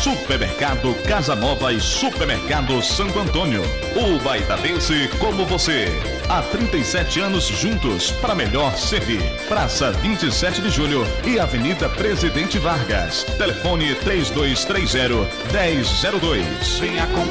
Supermercado Casa Nova e Supermercado Santo Antônio. O baitabense como você. Há 37 anos juntos para melhor servir. Praça 27 de Julho e Avenida Presidente Vargas. Telefone 3230-1002. Venha com